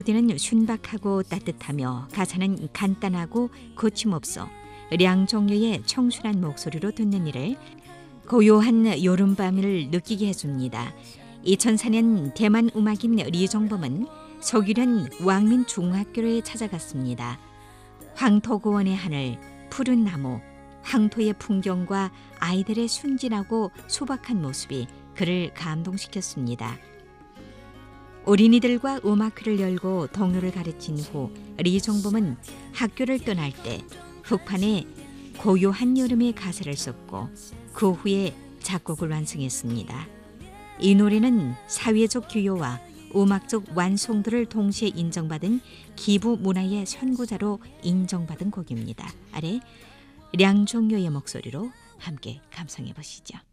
멜로디는 순박하고 따뜻하며 가사는 간단하고 거침없어 량종류의 청순한 목소리로 듣는 이를 고요한 여름밤을 느끼게 해줍니다. 2004년 대만 음악인 리정범은 서귀련 왕민중학교를 찾아갔습니다. 황토고원의 하늘, 푸른 나무, 황토의 풍경과 아이들의 순진하고 소박한 모습이 그를 감동시켰습니다. 어린이들과 음악회를 열고 동요를 가르친 후 리정범은 학교를 떠날 때 흑판에 고요한 여름의 가사를 썼고 그 후에 작곡을 완성했습니다. 이 노래는 사회적 규요와 음악적 완성도를 동시에 인정받은 기부 문화의 선구자로 인정받은 곡입니다. 아래 량종요의 목소리로 함께 감상해 보시죠.